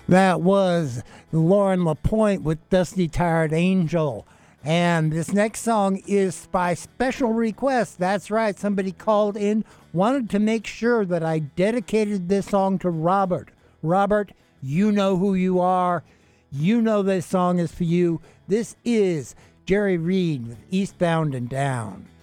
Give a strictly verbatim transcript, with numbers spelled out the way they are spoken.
That was Lauren Lapointe with Dusty Tired Angel. And this next song is by special request. That's right, somebody called in, wanted to make sure that I dedicated this song to Robert. Robert, you know who you are. You know this song is for you. This is Jerry Reed with Eastbound and Down.